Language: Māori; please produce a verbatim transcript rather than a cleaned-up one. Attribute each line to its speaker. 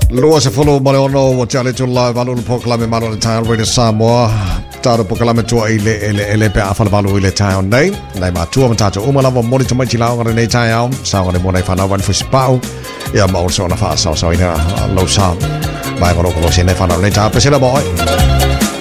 Speaker 1: Luo se follow male ono wo chale chulla valu poklame malo town radio Samoa taro poklame tua ile ele ele pe afal valu ile town nei nei ma tua mata cho umala wo mori chama chila ngare nei town sa ngare mo nei fana wan fu spau ya ma also na fa sa sa ina lo sa mai ko ko se nei fana nei ta pe se la boy